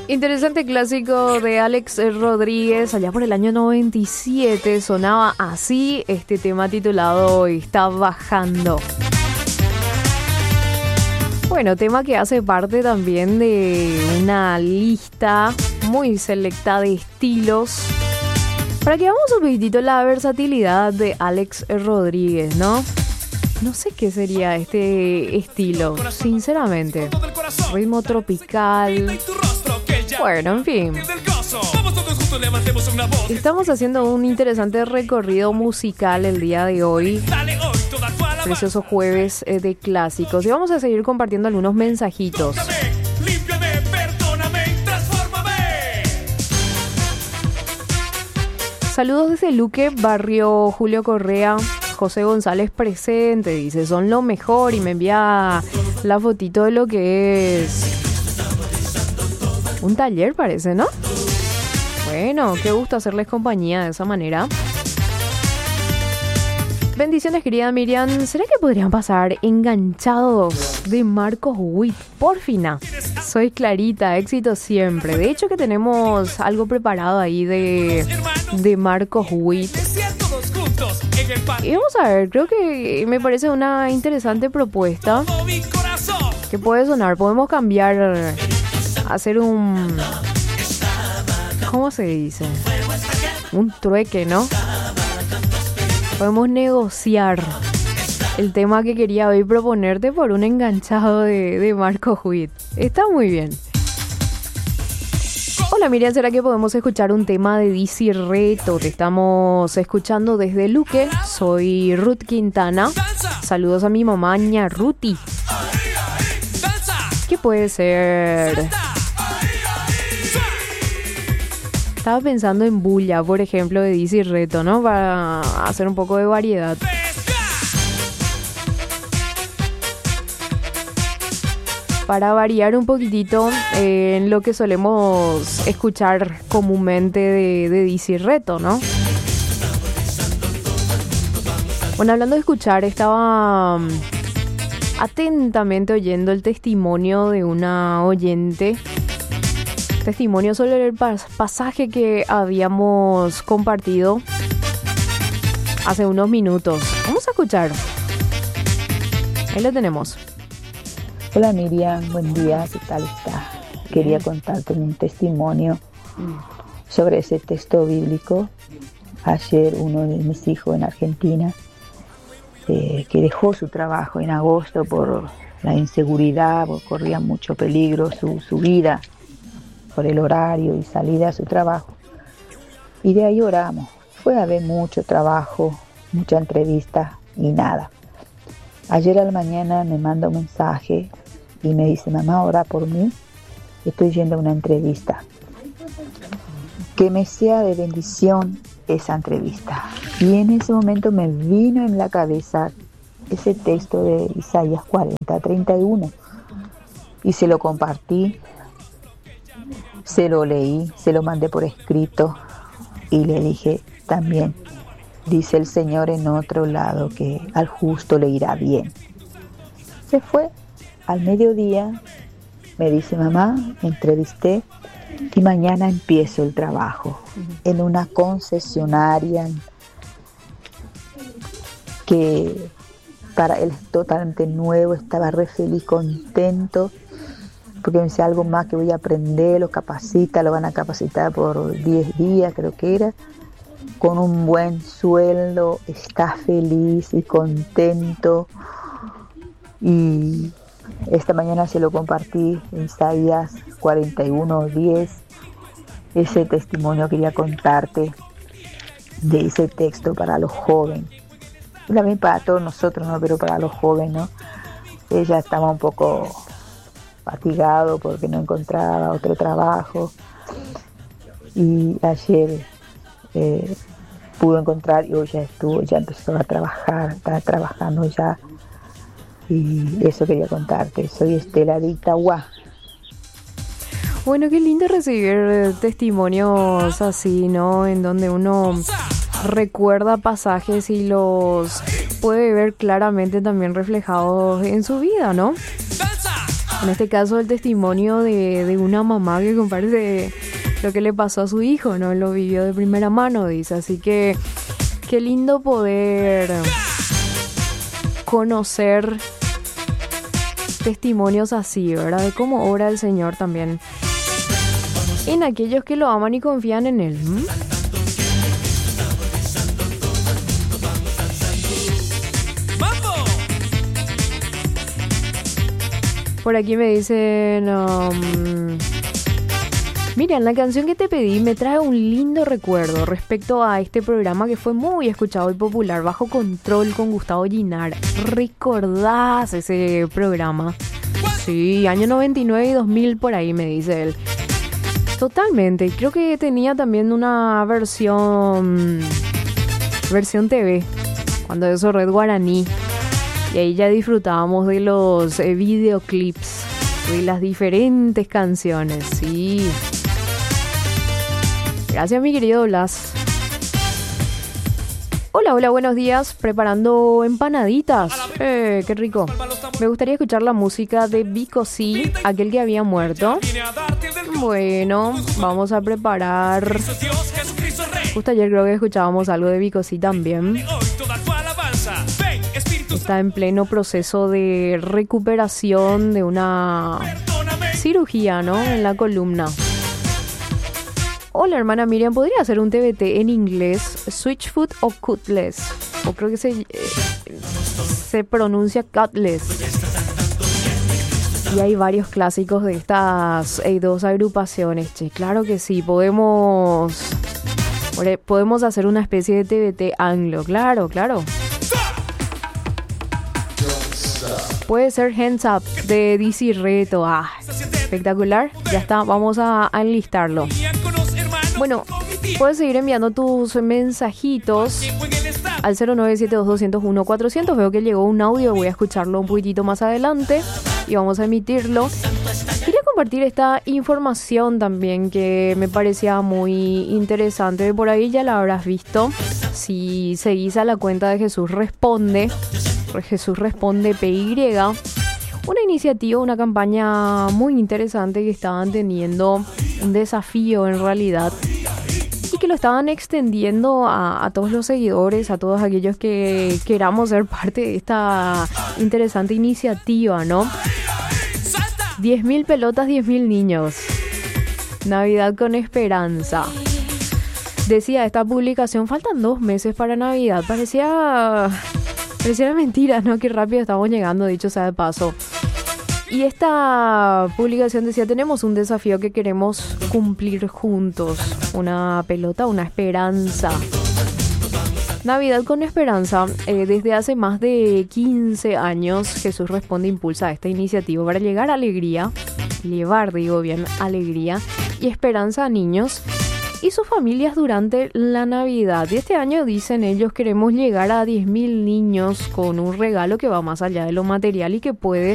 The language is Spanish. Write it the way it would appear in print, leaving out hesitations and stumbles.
Interesante clásico de Alex Rodríguez, allá por el año 97, sonaba así este tema titulado Está Bajando. Bueno, tema que hace parte también de una lista muy selecta de estilos, para que veamos un poquitito la versatilidad de Alex Rodríguez, ¿no? No sé qué sería este estilo, sinceramente. Ritmo tropical. Bueno, en fin. Estamos haciendo un interesante recorrido musical el día de hoy. Precioso jueves de clásicos. Y vamos a seguir compartiendo algunos mensajitos. Saludos desde Luque, barrio Julio Correa. José González presente, dice, son lo mejor, y me envía la fotito de lo que es un taller, parece, ¿no? Bueno, qué gusto hacerles compañía de esa manera. Bendiciones, querida Miriam. ¿Será que podrían pasar Enganchados de Marcos Witt? Porfina. Soy Clarita, éxito siempre. De hecho que tenemos algo preparado ahí de Marcos Witt. Y vamos a ver, creo que me parece una interesante propuesta que puede sonar. Podemos cambiar, hacer un... ¿Cómo se dice? Un trueque, ¿no? Podemos negociar el tema que quería hoy proponerte por un enganchado de Marcos Witt. Está muy bien. Hola Miriam, ¿será que podemos escuchar un tema de Dizzy Reto? Te estamos escuchando desde Luque. Soy Ruth Quintana. Saludos a mi mamá, ña Ruti. ¿Qué puede ser? Estaba pensando en Bulla, por ejemplo, de Dizzy Reto, ¿no? Para hacer un poco de variedad. Para variar un poquitito en lo que solemos escuchar comúnmente de Dizzy Reto, ¿no? Bueno, hablando de escuchar, estaba atentamente oyendo el testimonio de una oyente. Testimonio sobre el pasaje que habíamos compartido hace unos minutos. Vamos a escuchar. Ahí lo tenemos. Hola Miriam, buen día, ¿qué tal está? Quería contarte un testimonio sobre ese texto bíblico. Ayer uno de mis hijos en Argentina, que dejó su trabajo en agosto por la inseguridad, porque corría mucho peligro su vida, por el horario y salida a su trabajo. Y de ahí oramos. Fue a haber mucho trabajo, mucha entrevista y nada. Ayer a la mañana me manda un mensaje y me dice, mamá, ora por mí, estoy yendo a una entrevista. Que me sea de bendición esa entrevista. Y en ese momento me vino en la cabeza ese texto de Isaías 40:31 y se lo compartí, se lo leí, se lo mandé por escrito y le dije también, dice el Señor en otro lado que al justo le irá bien. Se fue. Al mediodía me dice, mamá, me entrevisté y mañana empiezo el trabajo en una concesionaria que para él es totalmente nuevo. Estaba re feliz, contento, porque me dice algo más que voy a aprender, lo van a capacitar por 10 días, creo que era, con un buen sueldo, está feliz y contento. Y esta mañana se lo compartí en Isaías 41:10. Ese testimonio quería contarte de ese texto para los jóvenes. Y también para todos nosotros, ¿no? Pero para los jóvenes, ¿no? Ella estaba un poco fatigado porque no encontraba otro trabajo. Y ayer pudo encontrar y hoy ya empezó a trabajar, está trabajando ya. Y eso quería contarte. Soy Estela de Itagua. Bueno, qué lindo recibir testimonios así, ¿no? En donde uno recuerda pasajes y los puede ver claramente también reflejados en su vida, ¿no? En este caso el testimonio de una mamá que comparte lo que le pasó a su hijo, ¿no? Lo vivió de primera mano, dice. Así que qué lindo poder conocer testimonios así, ¿verdad? De cómo obra el Señor también en aquellos que lo aman y confían en Él. Por aquí me dicen... Miriam, la canción que te pedí me trae un lindo recuerdo respecto a este programa que fue muy escuchado y popular, Bajo Control con Gustavo Ginar. ¿Recordás ese programa? Sí, año 99 y 2000 por ahí, me dice él. Totalmente, creo que tenía también una versión TV, cuando eso Red Guaraní. Y ahí ya disfrutábamos de los videoclips, de las diferentes canciones, sí. Gracias, mi querido Blas. Hola, hola, buenos días. Preparando empanaditas. Qué rico. Me gustaría escuchar la música de Vico C, aquel que había muerto. Bueno, vamos a preparar. Justo ayer creo que escuchábamos algo de Vico C también. Está en pleno proceso de recuperación de una cirugía, ¿no? En la columna. Hola, hermana Miriam, ¿podría hacer un TBT en inglés? Switchfoot o Cutlass. O creo que se pronuncia Cutlass. Y hay varios clásicos de estas dos agrupaciones. Che, claro que sí, podemos hacer una especie de TBT anglo. Claro, claro. Puede ser Hands Up de DC Reto. Espectacular. Ya está, vamos a enlistarlo. Bueno, puedes seguir enviando tus mensajitos al 0972201-400. Veo que llegó un audio, voy a escucharlo un poquitito más adelante y vamos a emitirlo. Quería compartir esta información también que me parecía muy interesante. Por ahí ya la habrás visto. Si seguís a la cuenta de Jesús Responde PY, una iniciativa, una campaña muy interesante que estaban teniendo, un desafío en realidad, y que lo estaban extendiendo a todos los seguidores, a todos aquellos que queramos ser parte de esta interesante iniciativa, ¿no? 10.000 pelotas, 10.000 niños. Navidad con esperanza. Decía esta publicación, faltan 2 meses para Navidad. Pareciera mentira, ¿no? Qué rápido estamos llegando, dicho sea de paso. Y esta publicación decía, tenemos un desafío que queremos cumplir juntos. Una pelota, una esperanza. Navidad con esperanza. Desde hace más de 15 años, Jesús Responde impulsa esta iniciativa para llevar alegría y esperanza a niños y sus familias durante la Navidad. Y este año, dicen ellos, queremos llegar a 10.000 niños con un regalo que va más allá de lo material y que puede